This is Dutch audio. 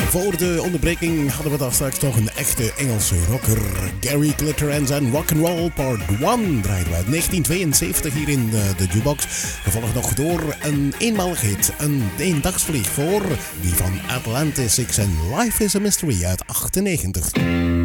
Voor de onderbreking hadden we daar straks nog een echte Engelse rocker. Gary Glitter en zijn Rock'n'Roll Part 1 draaiden we uit 1972 hier in de Jukebox. Gevolgd nog door een eenmalig hit, een eendagsvlieg voor die van Atlantis Six en Life is a Mystery uit 98.